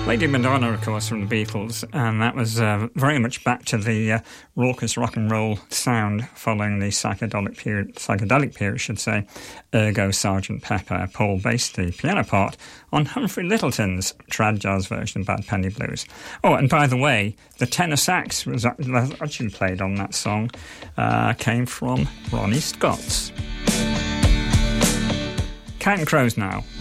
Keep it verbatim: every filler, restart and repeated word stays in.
Lady Madonna, of course, from the Beatles, and that was uh, very much back to the uh, raucous rock and roll sound following the psychedelic period, psychedelic period, I should say. Ergo Sergeant Pepper. Paul based the piano part on Humphrey Littleton's trad jazz version of Bad Penny Blues. Oh, and by the way, the tenor sax was actually played on that song, uh, came from Ronnie Scott's. Counting Crows now.